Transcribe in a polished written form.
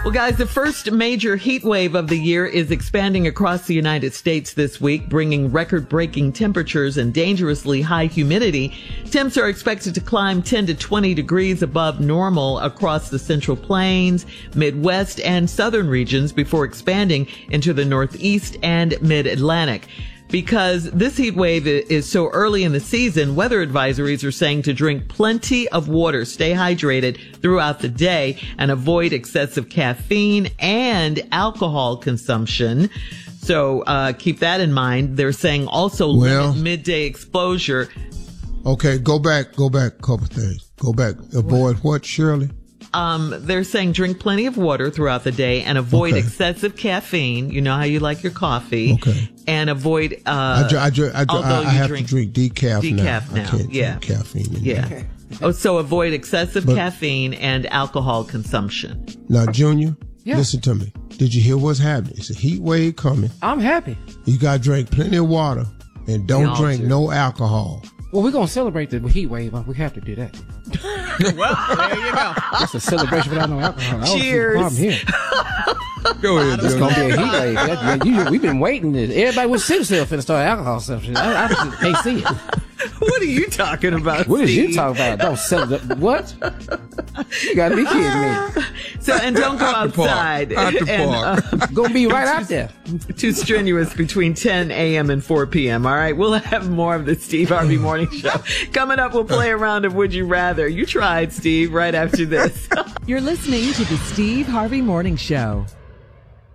Well, guys, the first major heat wave of the year is expanding across the United States this week, bringing record-breaking temperatures and dangerously high humidity. Temps are expected to climb 10 to 20 degrees above normal across the Central Plains, Midwest, and southern regions before expanding into the Northeast and Mid-Atlantic. Because this heat wave is so early in the season, weather advisories are saying to drink plenty of water, stay hydrated throughout the day, and avoid excessive caffeine and alcohol consumption. So keep that in mind. They're saying also limit midday exposure. Okay, go back a couple things. Go back. Avoid what, Shirley? They're saying drink plenty of water throughout the day and avoid excessive caffeine. You know how you like your coffee. Okay. And avoid, I have to drink decaf now. I can't drink caffeine anymore. Yeah. So avoid excessive caffeine and alcohol consumption. Now, Junior, listen to me. Did you hear what's happening? It's a heat wave coming. I'm happy. You got to drink plenty of water and don't drink no alcohol. Well, we're going to celebrate the heat wave. We have to do that. Well, there you go. It's a celebration without no alcohol. Cheers. I don't see the problem here. Go ahead, It's going to be a heat wave. We've been waiting. Everybody with citizens finna start alcohol stuff. I just can't see it. What are you talking about, What Steve? are you talking about? Don't celebrate. What? You got to be kidding me. So, and don't go outside. Gonna be right out there. Too strenuous between 10 a.m. and 4 p.m. All right, we'll have more of the Steve Harvey Morning Show. Coming up, we'll play a round of Would You Rather. You tried, Steve, right after this. You're listening to the Steve Harvey Morning Show.